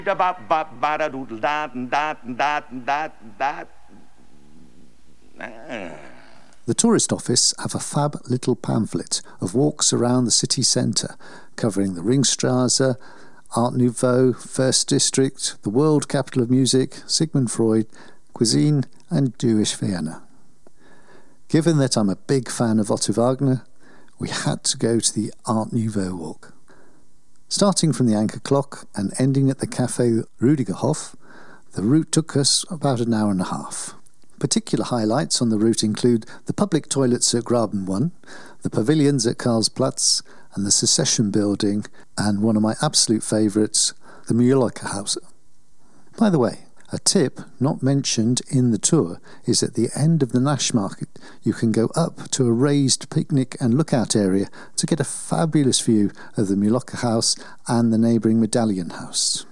The tourist office have a fab little pamphlet of walks around the city centre, covering the Ringstraße, Art Nouveau, First District, the world capital of music, Sigmund Freud, cuisine and Jewish Vienna. Given that I'm a big fan of Otto Wagner, we had to go to the Art Nouveau walk. Starting from the Anchor Clock and ending at the Café Rüdigerhof, the route took us about an hour and a half. Particular highlights on the route include the public toilets at Graben 1, the pavilions at Karlsplatz, and the Secession Building, and one of my absolute favourites, the Mühlhäuser. By the way, a tip not mentioned in the tour is at the end of the Naschmarkt you can go up to a raised picnic and lookout area to get a fabulous view of the Mühlhäuser House and the neighbouring Medallion House.